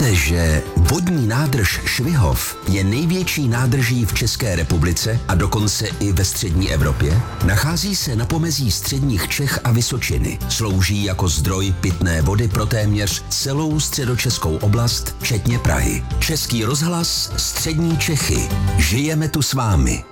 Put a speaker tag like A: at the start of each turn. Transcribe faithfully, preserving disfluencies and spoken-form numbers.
A: Víte, že vodní nádrž Švihov je největší nádrží v České republice a dokonce i ve střední Evropě? Nachází se na pomezí středních Čech a Vysočiny. Slouží jako zdroj pitné vody pro téměř celou středočeskou oblast, včetně Prahy. Český rozhlas, střední Čechy. Žijeme tu s vámi.